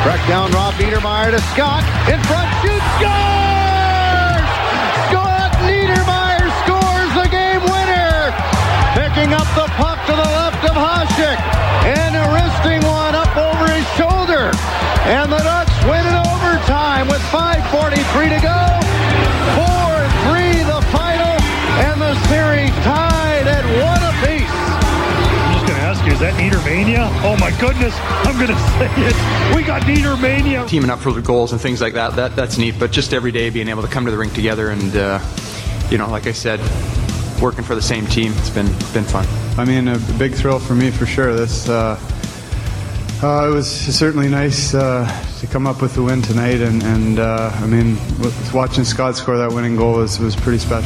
Breck down, Rob Niedermayer to Scott. In front, shoots, scores! Scott Niedermayer scores the game winner! Picking up the puck to the left of Hasek. And a wristing one up over his shoulder. And the Ducks win in overtime with 5:43 to go. 4-3 the final. And the series tied at 1 apiece. Is that Niedermania? Oh my goodness, I'm going to say it. We got Niedermania. Teaming up for the goals and things like that's neat, but just every day being able to come to the rink together and, like I said, working for the same team, it's been fun. I mean, a big thrill for me for sure. This it was certainly nice to come up with the win tonight, and I mean, watching Scott score that winning goal was pretty special.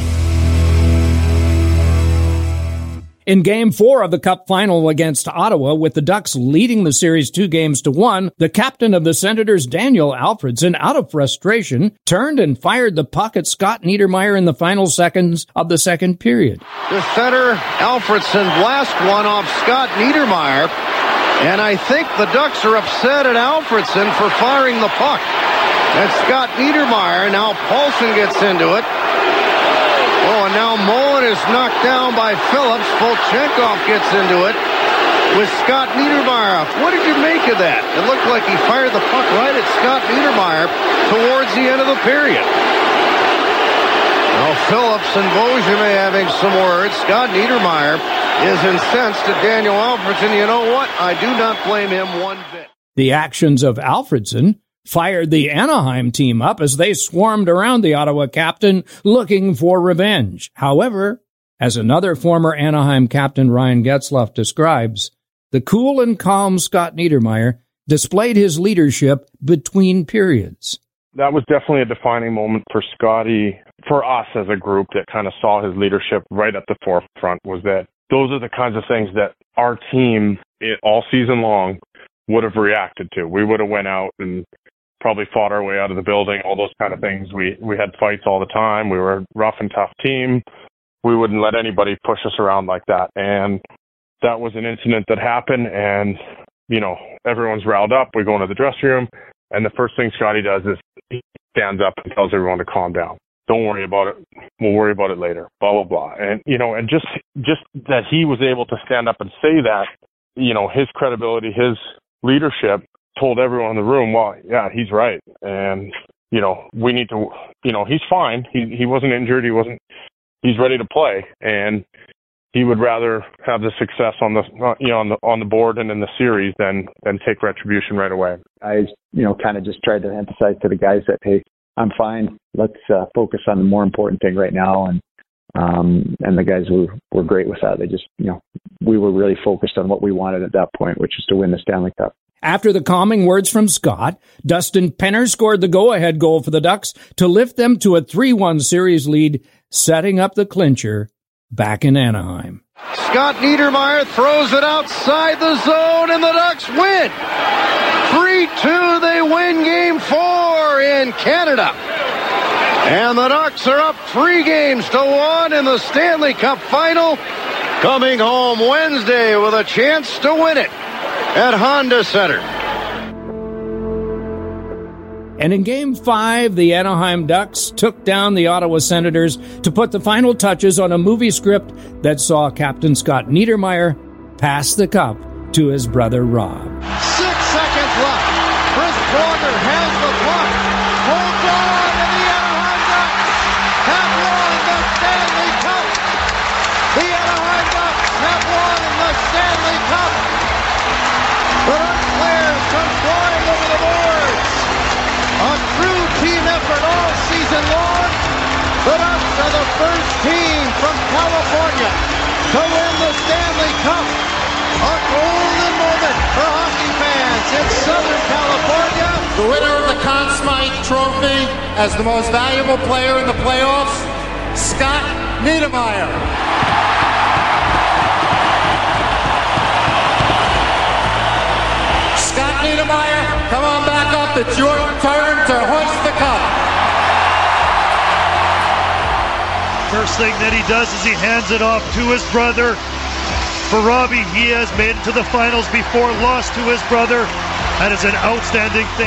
In Game 4 of the Cup Final against Ottawa, with the Ducks leading the series 2-1, the captain of the Senators, Daniel Alfredsson, out of frustration, turned and fired the puck at Scott Niedermayer in the final seconds of the second period. The center, Alfredsson, blast one off Scott Niedermayer, and I think the Ducks are upset at Alfredsson for firing the puck. And Scott Niedermayer, now Paulson gets into it. Oh, and now Mullen is knocked down by Phillips. Volchenkov gets into it with Scott Niedermayer. What did you make of that? It looked like he fired the puck right at Scott Niedermayer towards the end of the period. Now Phillips and Beauchemin having some words. Scott Niedermayer is incensed at Daniel Alfredsson. You know what? I do not blame him one bit. The actions of Alfredsson fired the Anaheim team up as they swarmed around the Ottawa captain looking for revenge. However, as another former Anaheim captain, Ryan Getzlaf, describes, the cool and calm Scott Niedermayer displayed his leadership between periods. That was definitely a defining moment for Scotty, for us as a group that kind of saw his leadership right at the forefront, was that those are the kinds of things that our team all season long would have reacted to. We would have went out and probably fought our way out of the building, all those kind of things. We had fights all the time. We were a rough and tough team. We wouldn't let anybody push us around like that. And that was an incident that happened, and, everyone's riled up. We go into the dressing room, and the first thing Scotty does is he stands up and tells everyone to calm down. Don't worry about it. We'll worry about it later, blah, blah, blah. And, and just that he was able to stand up and say that, his credibility, his leadership told everyone in the room, well, yeah, he's right. And, we need to, he's fine. He wasn't injured. He's ready to play. And he would rather have the success on the board and in the series than take retribution right away. I, kind of just tried to emphasize to the guys that, hey, I'm fine. Let's focus on the more important thing right now. And the guys were great with that. They just, we were really focused on what we wanted at that point, which is to win the Stanley Cup. After the calming words from Scott, Dustin Penner scored the go-ahead goal for the Ducks to lift them to a 3-1 series lead, setting up the clincher back in Anaheim. Scott Niedermayer throws it outside the zone, and the Ducks win. 3-2, they win Game 4 in Canada. And the Ducks are up 3-1 in the Stanley Cup Final, coming home Wednesday with a chance to win it at Honda Center. And in Game 5, the Anaheim Ducks took down the Ottawa Senators to put the final touches on a movie script that saw Captain Scott Niedermayer pass the cup to his brother Rob. 6 seconds left. Chris Pronger has the puck. Holds on, and the Anaheim Ducks have won the Stanley Cup. The Anaheim Ducks have won the Stanley Cup. The Ducks players come flying over the boards. A true team effort all season long. The Ducks are the first team from California to win the Stanley Cup. A golden moment for hockey fans in Southern California. The winner of the Conn Smythe Trophy as the most valuable player in the playoffs, Scott Niedermayer. Scott Niedermayer, come on back up. It's your turn to hoist the cup. First thing that he does is he hands it off to his brother. For Robbie, he has made it to the finals before, lost to his brother. That is an outstanding thing.